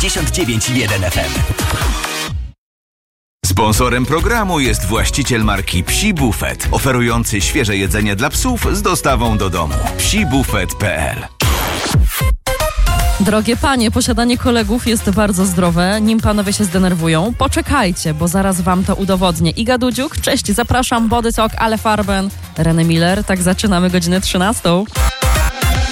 99,1 FM. Sponsorem programu jest właściciel marki Psi Buffet, oferujący świeże jedzenie dla psów z dostawą do domu. psibuffet.pl. Drogie panie, posiadanie kolegów jest bardzo zdrowe, nim panowie się zdenerwują. Poczekajcie, bo zaraz wam to udowodnię. Iga Dudziuk, cześć, zapraszam, Body Talk, Ale Farben, René Miller. Tak zaczynamy godzinę 13.